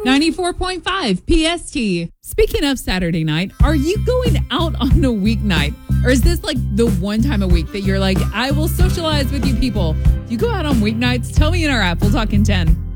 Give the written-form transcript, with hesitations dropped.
94.5 PST. Speaking of Saturday night, are you going out on a weeknight? Or is this like the one time a week that you're like, I will socialize with you people? Do you go out on weeknights? Tell me in our app. We'll talk in 10.